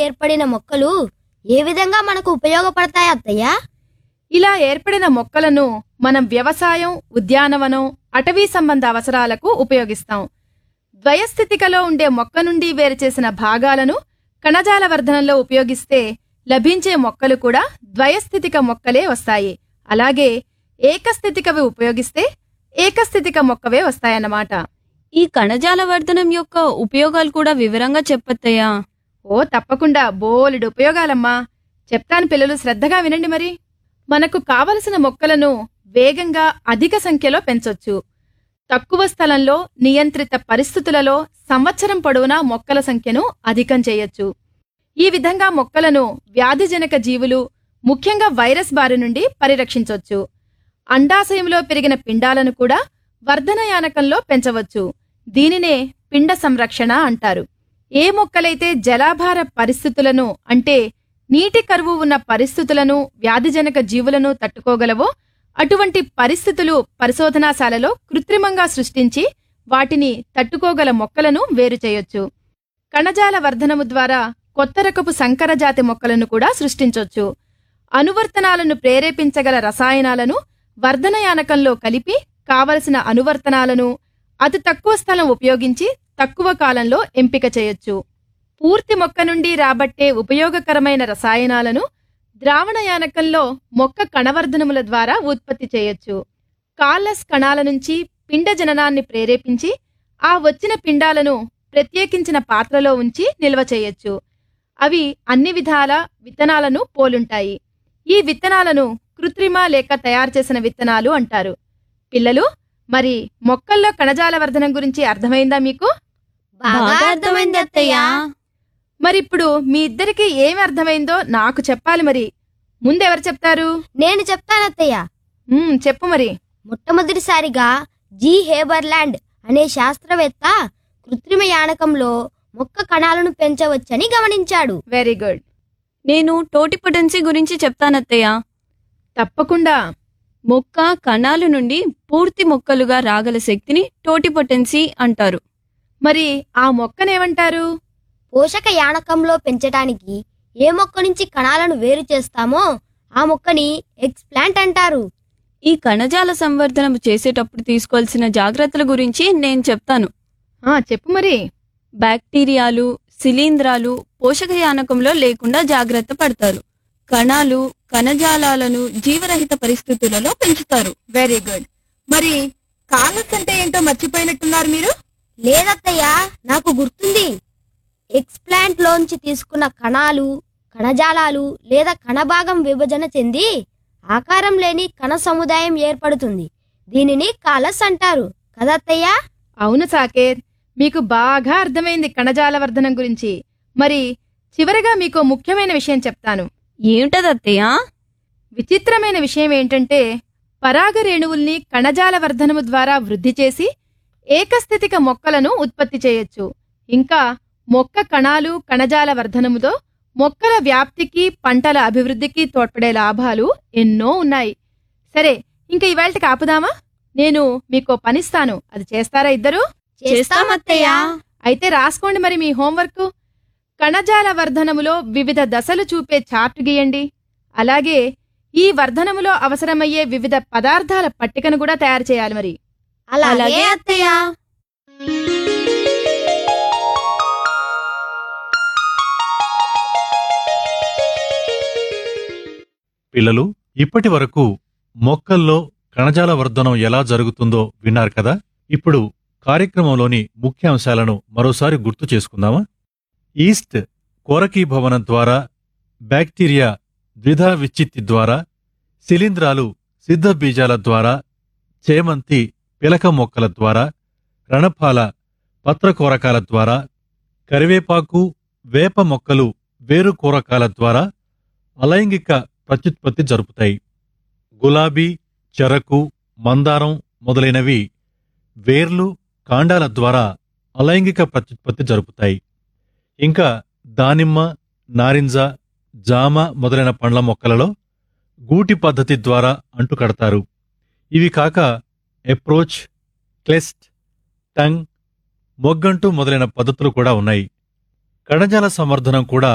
ఏర్పడిన మొక్కలు ఏ విధంగా మనకు ఉపయోగపడతాయి అత్తయ్య? ఇలా ఏర్పడిన మొక్కలను మనం వ్యవసాయం, ఉద్యానవనం, అటవీ సంబంధ అవసరాలకు ఉపయోగిస్తాం. ద్వయస్థితికలో ఉండే మొక్క నుండి వేరుచేసిన భాగాలను కణజాల వర్ధనంలో ఉపయోగిస్తే లభించే మొక్కలు కూడా ద్వయస్థితిక మొక్కలే వస్తాయి. అలాగే ఏకస్థితికవి ఉపయోగిస్తే ఏకస్థితిక మొక్కవే వస్తాయన్నమాట. ఈ కణజాల వర్ధనం యొక్క ఉపయోగాలు కూడా వివరంగా చెప్పత్తయ్యా. ఓ తప్పకుండా, బోలెడు ఉపయోగాలమ్మా. చెప్తాను పిల్లలు, శ్రద్ధగా వినండి మరి. మనకు కావలసిన మొక్కలను వేగంగా అధిక సంఖ్యలో పెంచొచ్చు. తక్కువ స్థలంలో నియంత్రిత పరిస్థితులలో సంవత్సరం పొడవునా మొక్కల సంఖ్యను అధికం చేయొచ్చు. ఈ విధంగా మొక్కలను వ్యాధిజనక జీవులు, ముఖ్యంగా వైరస్ బారి నుండి పరిరక్షించొచ్చు. అండాశయంలో పెరిగిన పిండాలను కూడా వర్ధనయానకంలో పెంచవచ్చు. దీనినే పిండ సంరక్షణ అంటారు. ఏ మొక్కలైతే జలాభార పరిస్థితులను అంటే నీటి కరువు ఉన్న పరిస్థితులను, వ్యాధిజనక జీవులను తట్టుకోగలవో అటువంటి పరిస్థితులు పరిశోధనాశాలలో కృత్రిమంగా సృష్టించి వాటిని తట్టుకోగల మొక్కలను వేరు చేయొచ్చు. కణజాల వర్ధనము ద్వారా కొత్త రకపు సంకరజాతి మొక్కలను కూడా సృష్టించొచ్చు. అనువర్తనాలను ప్రేరేపించగల రసాయనాలను వర్ధనయానకంలో కలిపి కావలసిన అనువర్తనాలను అతి తక్కువ స్థలం ఉపయోగించి తక్కువ కాలంలో ఎంపిక చేయొచ్చు. పూర్తి మొక్క నుండి రాబట్టే ఉపయోగకరమైన రసాయనాలను ద్రావణయానకంలో మొక్క కణవర్ధనముల ద్వారా ఉత్పత్తి చేయొచ్చు. కాలస్ కణాల నుంచి పిండ జననాన్ని ప్రేరేపించి ఆ వచ్చిన పిండాలను ప్రత్యేకించిన పాత్రలో ఉంచి నిల్వ చేయొచ్చు. అవి అన్ని విధాల విత్తనాలను పోలుంటాయి. ఈ విత్తనాలను కృత్రిమ లేక తయారు చేసిన విత్తనాలు అంటారు. పిల్లలు, మరి మొక్కల్లో కణజాల వర్ధనం గురించి అర్థమైందా మీకు? బాగా అర్థమైంది అత్తయ్య. మరిప్పుడు మీ ఇద్దరికి ఏమి అర్థమైందో నాకు చెప్పాలి. మరి ముందెవరు చెప్తారు? నేను చెప్తానత్తయ్య. చెప్పు మరి. మొట్టమొదటిసారిగా జి. హేబర్లాండ్ అనే శాస్త్రవేత్త కృత్రిమ యానకంలో మొక్క కణాలను పెంచవచ్చని గమనించాడు. Very good. నేను టోటిపొటెన్సీ గురించి చెప్తానత్తయ్య. తప్పకుండా. మొక్క కణాల నుండి పూర్తి మొక్కలుగా రాగల శక్తిని టోటిపొటెన్సీ అంటారు. మరి ఆ మొక్కనేమంటారు? పోషక యానకంలో పెంచటానికి ఏ మొక్క నుంచి కణాలను వేరు చేస్తామో ఆ మొక్కని ఎక్స్ప్లాంట్ అంటారు. ఈ కణజాల సంవర్ధనం చేసేటప్పుడు తీసుకోవాల్సిన జాగ్రత్తల గురించి నేను చెప్తాను. చెప్పు మరి. బ్యాక్టీరియాలు, శిలీంధ్రాలు పోషక యానకంలో లేకుండా జాగ్రత్త పడతారు. కణాలు, కణజాలాలను జీవరహిత పరిస్థితులలో పెంచుతారు. Very good. మరి కాలస్ అంటే ఏంటో మర్చిపోయినట్టున్నారు మీరు? లేదత్తయ్య, నాకు గుర్తుంది. ఎక్స్ప్లాంట్ లోంచి తీసుకున్న కణాలు, కణజాలాలు లేదా కణభాగం విభజన చెంది ఆకారం లేని కణ సముదాయం ఏర్పడుతుంది. దీనిని కాలస్ అంటారు కదత్తయ్య? అవును సాకేత్, మీకు బాగా అర్థమైంది కణజాల వర్ధనం గురించి. మరి చివరగా మీకు ముఖ్యమైన విషయం చెప్తాను. ఏమిటదత్తయ్య? విచిత్రమైన విషయం ఏంటంటే పరాగ రేణువుల్ని కణజాల వర్ధనము ద్వారా వృద్ధి చేసి ఏకస్థితిక మొక్కలను ఉత్పత్తి చేయొచ్చు. ఇంకా మొక్క కణాలు కణజాల వర్ధనముతో మొక్కల వ్యాప్తికి, పంటల అభివృద్ధికి తోడ్పడే లాభాలు ఎన్నో ఉన్నాయి. సరే, ఇంక ఇవాళకి ఆపుదామా? నేను మీకో పనిస్తాను, అది చేస్తారా ఇద్దరు? చేస్తామత్తయ్య. అయితే రాసుకోండి మరి మీ హోంవర్క్. కణజాల వర్ధనములో వివిధ దశలు చూపే చార్టు గీయండి. అలాగే ఈ వర్ధనములో అవసరమయ్యే వివిధ పదార్థాల పట్టికను కూడా తయారు చేయాలి మరి. అలాగే అత్తయ్య. పిల్లలు, ఇప్పటి వరకు మొక్కల్లో కణజాల వర్ధనం ఎలా జరుగుతుందో విన్నారు కదా. ఇప్పుడు కార్యక్రమంలోని ముఖ్యాంశాలను మరోసారి గుర్తు చేసుకుందామా? ఈస్ట్ కోరకీభవనం ద్వారా, బ్యాక్టీరియా ద్విధా విచ్చిత్తి ద్వారా, శిలీంధ్రాలు సిద్ధ బీజాల ద్వారా, చేమంతి పిలక మొక్కల ద్వారా, రణపాల పత్రకోరకాల ద్వారా, కరివేపాకు వేప మొక్కలు వేరు కోరకాల ద్వారా అలైంగిక ప్రత్యుత్పత్తి జరుపుతాయి. గులాబీ, చెరకు, మందారం మొదలైనవి వేర్లు, కాండాల ద్వారా అలైంగిక ప్రత్యుత్పత్తి జరుపుతాయి. ఇంకా దానిమ్మ, నారింజ, జామ మొదలైన పండ్ల మొక్కలలో గూటి పద్ధతి ద్వారా అంటుకడతారు. ఇవి కాక ఎప్రోచ్, క్లెస్ట్, టంగ్, మొగ్గంటు మొదలైన పద్ధతులు కూడా ఉన్నాయి. కణజాల సంవర్ధనం కూడా